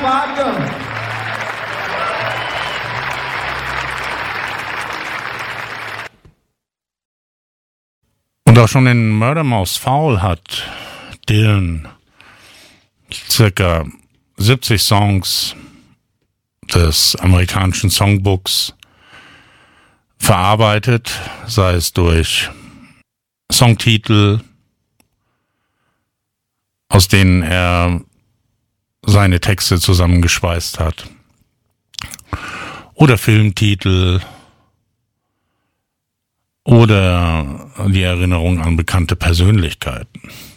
Wagner. Und auch schon in Murder Mouse Fowl hat Dylan circa 70 Songs des amerikanischen Songbooks verarbeitet, sei es durch Songtitel, aus denen er seine Texte zusammengeschweißt hat, oder Filmtitel oder die Erinnerung an bekannte Persönlichkeiten.